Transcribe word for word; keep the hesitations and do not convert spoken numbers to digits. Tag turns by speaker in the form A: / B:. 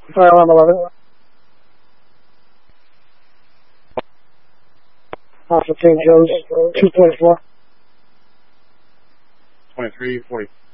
A: Fire alarm eleven. Officer Saint Joe's, two point four.
B: twenty-three forty.